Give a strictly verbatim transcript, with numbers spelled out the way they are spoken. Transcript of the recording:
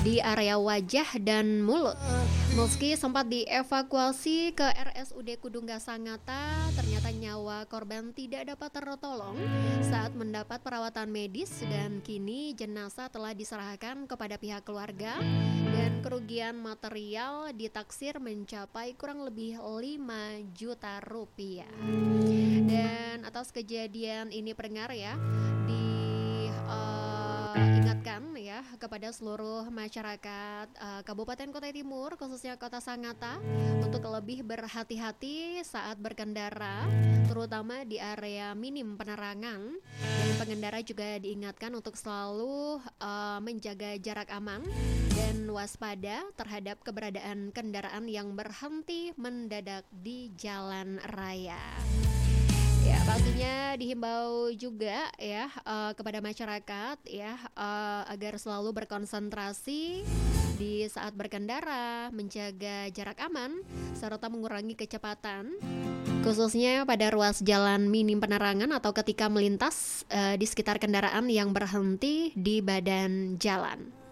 di area wajah dan mulut. Meski sempat dievakuasi ke R S U D Kudungga Sangatta, ternyata nyawa korban tidak dapat tertolong saat mendapat perawatan medis dan kini jenazah telah diserahkan kepada pihak keluarga dan kerugian material ditaksir mencapai kurang lebih lima juta rupiah. Dan atas kejadian ini pendengar ya, di uh, ingatkan ya kepada seluruh masyarakat uh, Kabupaten Kutai Timur, khususnya Kota Sangatta, untuk lebih berhati-hati saat berkendara, terutama di area minim penerangan. Dan pengendara juga diingatkan untuk selalu uh, menjaga jarak aman dan waspada terhadap keberadaan kendaraan yang berhenti mendadak di jalan raya. Ya, pastinya dihimbau juga ya uh, kepada masyarakat ya uh, agar selalu berkonsentrasi di saat berkendara, menjaga jarak aman serta mengurangi kecepatan, khususnya pada ruas jalan minim penerangan atau ketika melintas uh, di sekitar kendaraan yang berhenti di badan jalan.